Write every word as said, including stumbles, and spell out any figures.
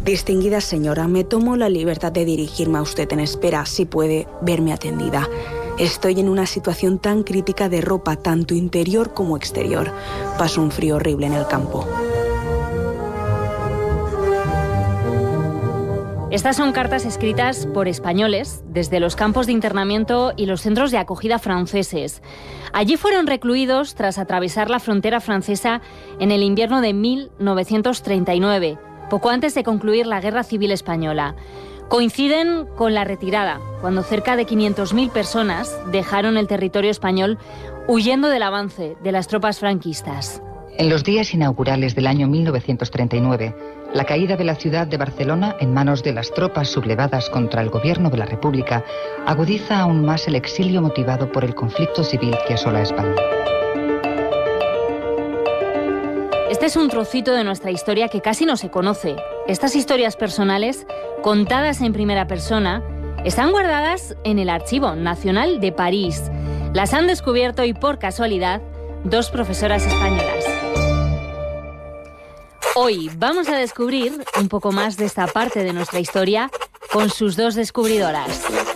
Distinguida señora, me tomo la libertad de dirigirme a usted en espera, si puede verme atendida. Estoy en una situación tan crítica de ropa, tanto interior como exterior. Paso un frío horrible en el campo. Estas son cartas escritas por españoles desde los campos de internamiento y los centros de acogida franceses. Allí fueron recluidos tras atravesar la frontera francesa en el invierno de mil novecientos treinta y nueve, poco antes de concluir la Guerra Civil Española. Coinciden con la retirada, cuando cerca de quinientas mil personas dejaron el territorio español huyendo del avance de las tropas franquistas. En los días inaugurales del año mil novecientos treinta y nueve, la caída de la ciudad de Barcelona en manos de las tropas sublevadas contra el gobierno de la República agudiza aún más el exilio motivado por el conflicto civil que asola España. Este es un trocito de nuestra historia que casi no se conoce. Estas historias personales, contadas en primera persona, están guardadas en el Archivo Nacional de París. Las han descubierto y, por casualidad, dos profesoras españolas. Hoy vamos a descubrir un poco más de esta parte de nuestra historia con sus dos descubridoras.